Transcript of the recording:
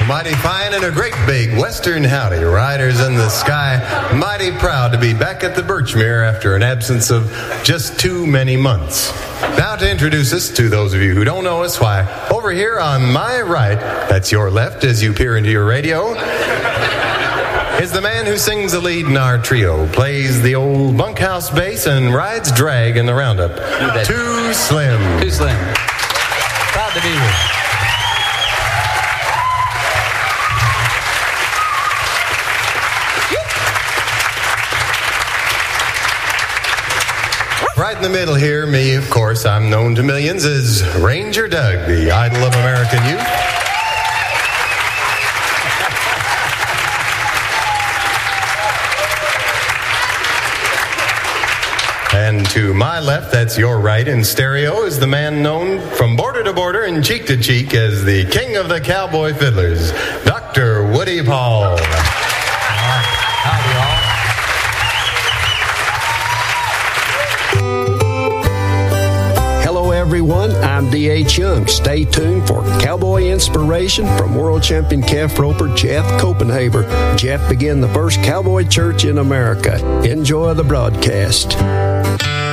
Mighty fine and a great big Western howdy, riders in the sky. Mighty proud to be back at the Birchmere after an absence of just too many months. Now to introduce us to those of you who don't know us, why, over here on my right, that's your left as you peer into your radio, is the man who sings the lead in our trio, plays the old bunkhouse bass, and rides drag in the roundup. Too Slim. Too Slim. Proud to be here. Right in the middle here, me, of course, I'm known to millions as Ranger Doug, the idol of American youth. And to my left, that's your right in stereo, is the man known from border to border and cheek to cheek as the king of the cowboy fiddlers, Dr. Woody Paul. Howdy, all. Everyone, I'm D.H. Young. Stay tuned for cowboy inspiration from world champion calf roper Jeff Copenhaver. Jeff began the first cowboy church in America. Enjoy the broadcast.